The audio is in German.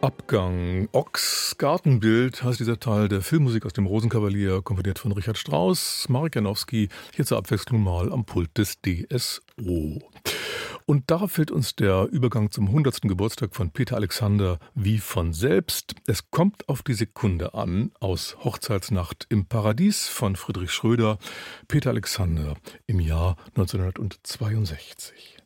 Abgang. Ochs Gartenbild heißt dieser Teil der Filmmusik aus dem Rosenkavalier, komponiert von Richard Strauss. Marek Janowski, hier zur Abwechslung mal am Pult des DSO. Und da fällt uns der Übergang zum 100. Geburtstag von Peter Alexander wie von selbst. Es kommt auf die Sekunde an, aus Hochzeitsnacht im Paradies von Friedrich Schröder, Peter Alexander im Jahr 1962.